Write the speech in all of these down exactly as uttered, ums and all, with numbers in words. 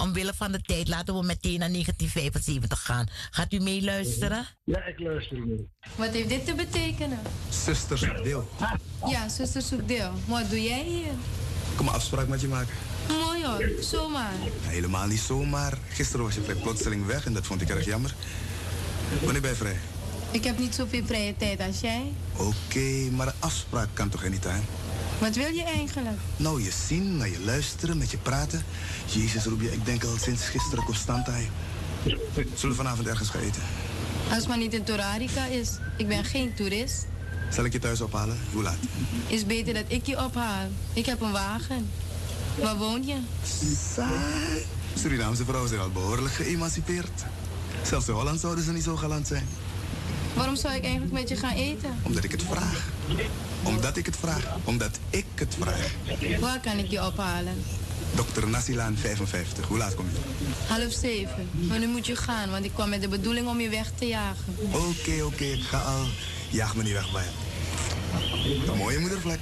omwille van de tijd laten we meteen naar negentien vijfenzeventig gaan. Gaat u meeluisteren? Ja, ik luister mee. Wat heeft dit te betekenen? Zuster zoekt deel. Ja, zuster zoekt deel. Maar wat doe jij hier? Ik kom een afspraak met je maken. Mooi hoor, zomaar. Ja, helemaal niet zomaar. Gisteren was je vrij plotseling weg en dat vond ik erg jammer. Wanneer ben je vrij? Ik heb niet zoveel vrije tijd als jij. Oké, okay, maar een afspraak kan toch anytime? Wat wil je eigenlijk? Nou, je zien, naar je luisteren, met je praten. Jezus, roep je, ik denk al sinds gisteren constant aan je. Zullen we vanavond ergens gaan eten? Als het maar niet in Torarica is. Ik ben geen toerist. Zal ik je thuis ophalen? Hoe laat? Is beter dat ik je ophaal. Ik heb een wagen. Waar woon je? Saai. Surinaamse vrouwen zijn al behoorlijk geëmancipeerd. Zelfs in Holland zouden ze niet zo galant zijn. Waarom zou ik eigenlijk met je gaan eten? Omdat ik het vraag. Omdat ik het vraag. Omdat ik het vraag. Waar kan ik je ophalen? dokter Nassilaan vijfenvijftig. Hoe laat kom je? Half zeven. Maar nu moet je gaan, want ik kwam met de bedoeling om je weg te jagen. Oké, okay, oké. Okay, ik ga al. Jaag me niet weg bij je. Een mooie moedervlek.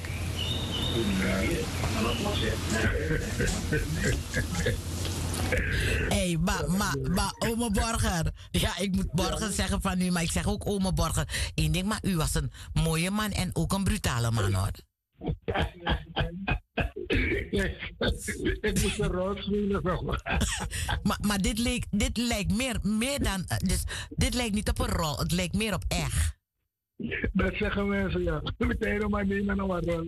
Hé, hey, maar, maar, maar, ome Borger. Ja, ik moet Borger zeggen van u, maar ik zeg ook ome Borger. Eén ding, maar u was een mooie man en ook een brutale man, hoor. Ik moest een rol spelen, maar, maar dit, leek, dit lijkt meer, meer dan... Dus dit lijkt niet op een rol, het lijkt meer op echt. Dat zeggen mensen, ja. Meteen maar niet met een rol.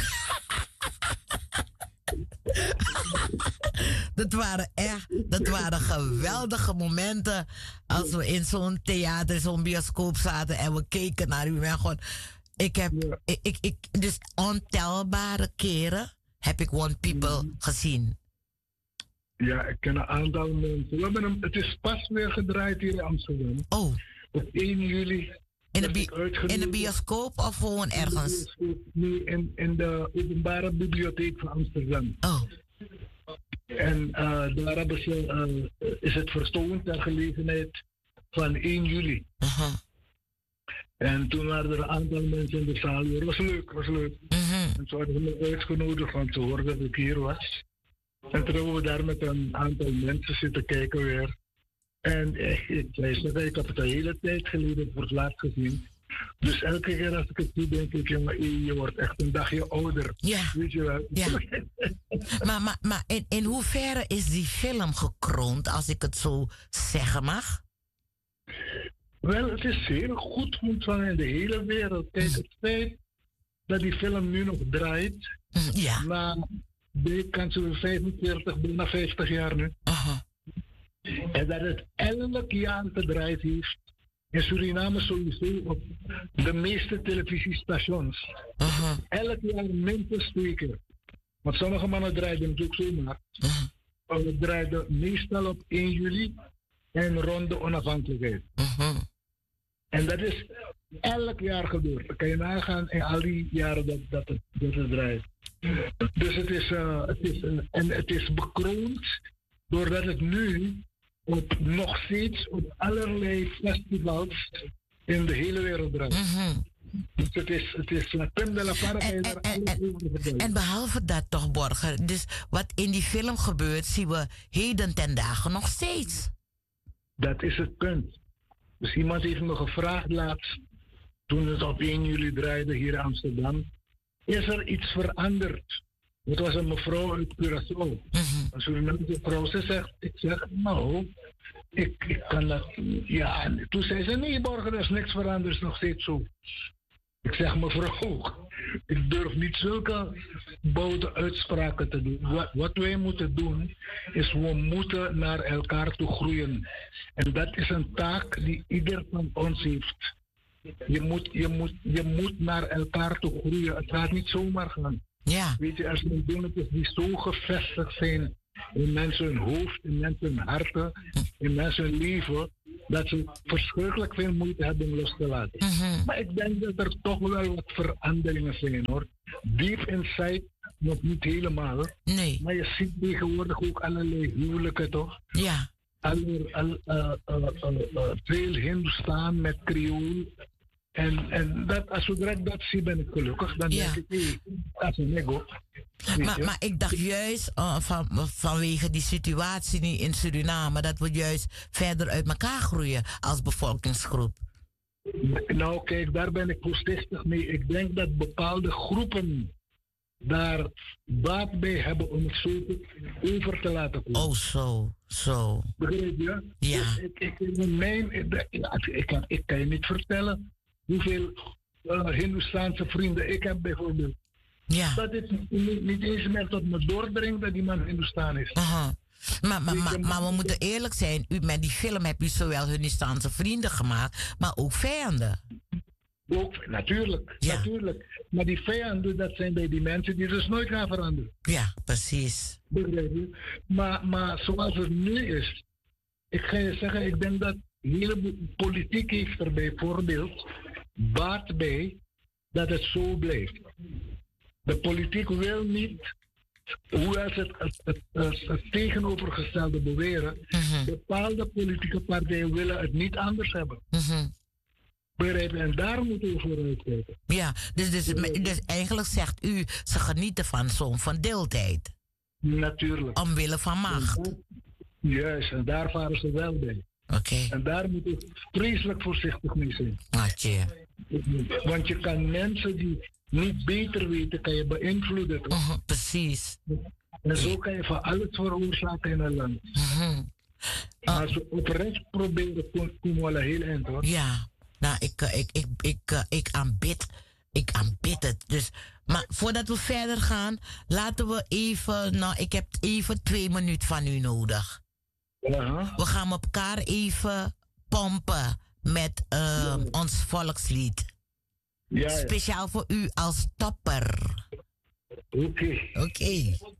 Dat waren echt, dat waren geweldige momenten als we in zo'n theater, zo'n bioscoop zaten en we keken naar u. En gewoon, ik heb, ja. ik, ik, ik, dus ontelbare keren heb ik One People mm. gezien. Ja, ik ken een aantal mensen. We hebben hem, het is pas weer gedraaid hier in Amsterdam. Oh. Op één juli. In de, bi- in de bioscoop of gewoon ergens? Nee, in, in de openbare bibliotheek van Amsterdam. Oh. En uh, daar hebben ze, uh, is het vertoond ter gelegenheid van één juli. Uh-huh. En toen waren er een aantal mensen in de zaal. Het was leuk, was leuk. Uh-huh. En toen hadden ze me uitgenodigd, want ze hoorden dat ik hier was. En toen hebben we daar met een aantal mensen zitten kijken weer. En eh, ik zei, ik heb het de hele tijd geleden voor het laatst gezien. Dus elke keer als ik het zie, denk ik, jongen, je wordt echt een dagje ouder. Ja. Weet je wel? Ja. maar maar, maar in, in hoeverre is die film gekroond, als ik het zo zeggen mag? Wel, het is zeer goed ontvangen in de hele wereld. Kijk, het feit dat die film nu nog draait, ja. na de kans vijfenveertig, bijna vijftig jaar nu. Uh-huh. En dat het elk jaar gedraaid heeft. In Suriname sowieso op de meeste televisiestations. Uh-huh. Elk jaar minstens twee keer. Want sommige mannen draaiden het ook zomaar. Uh-huh. Maar we draaiden meestal op één juli en rond de onafhankelijkheid. Uh-huh. En dat is elk jaar gebeurd. Dan kan je nagaan in al die jaren dat, dat, het, dat het draait. Dus het is, uh, het is uh, en het is bekroond doordat het nu op, nog steeds op allerlei festivals in de hele wereld draait. Mm-hmm. Dus het is, het is la crème de la farce. En, en, en, en, en behalve dat toch, Borger, dus wat in die film gebeurt, zien we heden ten dagen nog steeds. Dat is het punt. Dus iemand heeft me gevraagd laatst, toen het op één juli draaide hier in Amsterdam, is er iets veranderd? Het was een mevrouw uit Curaçao. Mm-hmm. Een Surinaamse vrouw. Ze zegt, ik zeg, nou, ik, ik kan dat... Ja, en toen zei ze, nee, Borger, er is niks veranderd, is nog steeds zo. Ik zeg, mevrouw, ik durf niet zulke bouwde uitspraken te doen. Wat, wat wij moeten doen, is we moeten naar elkaar toe groeien. En dat is een taak die ieder van ons heeft. Je moet, je moet, je moet naar elkaar toe groeien. Het gaat niet zomaar gaan. Ja. Weet je, er zijn dingetjes die zo gevestigd zijn in mensen hun hoofd, in mensen hun harten, in mensen hun leven, dat ze verschrikkelijk veel moeite hebben om los te laten. Mm-hmm. Maar ik denk dat er toch wel wat veranderingen zijn, hoor. Deep inside nog niet helemaal. Nee. Maar je ziet tegenwoordig ook allerlei huwelijken, toch? Ja. Aller, al, uh, uh, uh, uh, veel Hindustan met Creool. En, en dat, als zodra ik dat zie, ben ik gelukkig. Dan Ja. denk ik, hey, dat is een ego. Weet Maar, je? maar ik dacht juist uh, van, vanwege die situatie nu in Suriname, dat we juist verder uit elkaar groeien als bevolkingsgroep. Nou, kijk, daar ben ik voorzichtig mee. Ik denk dat bepaalde groepen daar baat bij hebben om het zo te- over te laten komen. Oh, zo, zo. Begrijp je? Ja. Dus ik, ik, in mijn, ik, ik, kan, ik kan je niet vertellen hoeveel uh, Hindoestaanse vrienden ik heb, bijvoorbeeld. Ja. Dat het niet, niet eens meer tot me doordringt dat die man Hindoestaan is. Aha. Maar, maar, maar, maar we moeten eerlijk zijn, u, met die film heb u zowel Hindustaanse vrienden gemaakt, maar ook vijanden. Ook, natuurlijk, Ja. natuurlijk. Maar die vijanden, dat zijn bij die mensen die dus nooit gaan veranderen. Ja, precies. Begrijp je? Maar, maar zoals het nu is, ik ga je zeggen, ik denk dat hele politiek heeft er bijvoorbeeld baat bij dat het zo blijft. De politiek wil niet, hoewel ze het, het, het, het, het tegenovergestelde beweren, Mhm, bepaalde politieke partijen willen het niet anders hebben. mhm. Begrijp je? En daar moeten we voor uitkijken. Ja, dus, dus, dus eigenlijk zegt u, ze genieten van zo'n verdeeldheid. Natuurlijk. Omwille van macht. Juist, en daar varen ze wel bij. Oké. En daar moet je vreselijk voorzichtig mee zijn. Atje. Want je kan mensen die niet beter weten, kan je beïnvloeden. toch? Mhm, precies. En zo kan je van alles veroorzaken in een land. Mhm. Maar als we oprecht proberen, kom- komen we al een heel eind hoor. Ja, nou, ik, eh, ik, ik, ik, eh, ik aanbid. Ik aanbid het. Dus, maar voordat we verder gaan, laten we even. Nou, ik heb even twee minuten van u nodig. Ja. We gaan elkaar even pompen met eh, ons volkslied. Ja, ja. Speciaal voor u als topper. Oké. Oké.